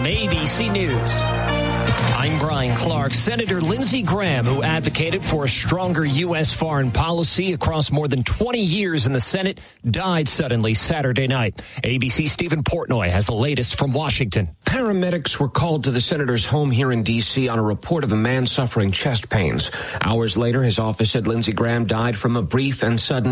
ABC News. I'm Brian Clark. Senator Lindsey Graham, who advocated for a stronger U.S. foreign policy across more than 20 years in the Senate, died suddenly Saturday night. ABC's Stephen Portnoy has the latest from Washington. Paramedics were called to the senator's home here in D.C. on a report of a man suffering chest pains. Hours later, his office said Lindsey Graham died from a brief and sudden